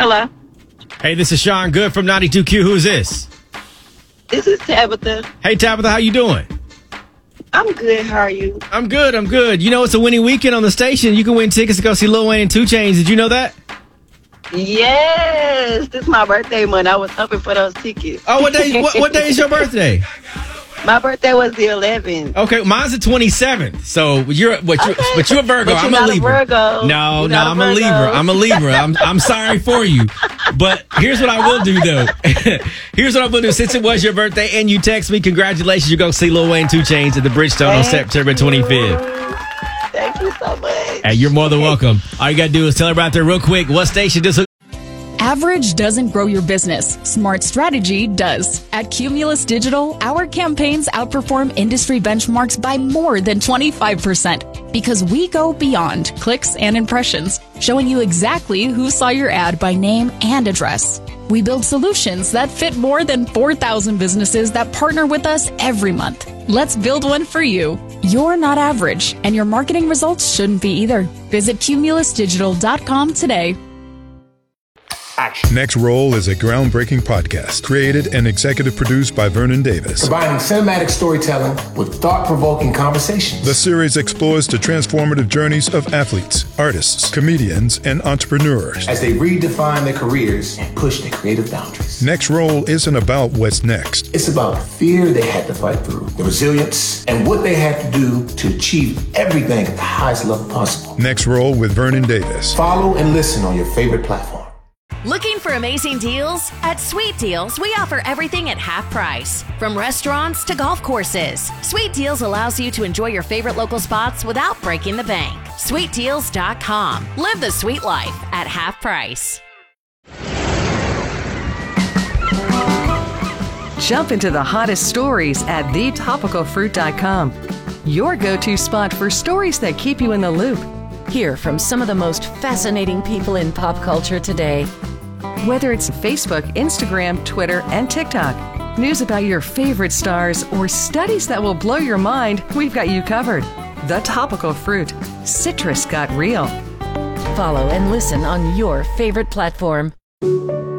Hello. Hey, this is Sean Good from 92Q. Who is this? This is Tabitha. Hey, Tabitha, how you doing? I'm good. How are you? I'm good. You know, it's a winning weekend on the station. You can win tickets to go see Lil Wayne and 2 Chainz. Did you know that? Yes. This is my birthday month. I was hoping for those tickets. Oh, what day? What day is your birthday? My birthday was the 11th. Okay, mine's the 27th. So but you're a Virgo. But you're I'm a not Libra. A Virgo. No, You're I'm a Libra. I'm a Libra. I'm sorry for you. But here's what I will do though. Here's what I will do. Since it was your birthday and you text me, congratulations, you're gonna see Lil Wayne 2 Chainz at the Bridgestone on September 25th. Thank you so much. Hey, you're more than welcome. All you gotta do is tell her out there real quick. What station does it? Average doesn't grow your business. Smart strategy does. At Cumulus Digital, our campaigns outperform industry benchmarks by more than 25% because we go beyond clicks and impressions, showing you exactly who saw your ad by name and address. We build solutions that fit more than 4,000 businesses that partner with us every month. Let's build one for you. You're not average, and your marketing results shouldn't be either. Visit cumulusdigital.com today. Action. Next Roll is a groundbreaking podcast created and executive produced by Vernon Davis. Combining cinematic storytelling with thought-provoking conversations. The series explores the transformative journeys of athletes, artists, comedians, and entrepreneurs as they redefine their careers and push their creative boundaries. Next Roll isn't about what's next. It's about the fear they had to fight through, the resilience, and what they had to do to achieve everything at the highest level possible. Next Roll with Vernon Davis. Follow and listen on your favorite platform. Looking for amazing deals? At Sweet Deals, we offer everything at half price. From restaurants to golf courses, Sweet Deals allows you to enjoy your favorite local spots without breaking the bank. SweetDeals.com. Live the sweet life at half price. Jump into the hottest stories at thetopicalfruit.com. Your go-to spot for stories that keep you in the loop. Hear from some of the most fascinating people in pop culture today. Whether it's Facebook, Instagram, Twitter, and TikTok, news about your favorite stars, or studies that will blow your mind, we've got you covered. The Topical Fruit. Citrus got real. Follow and listen on your favorite platform.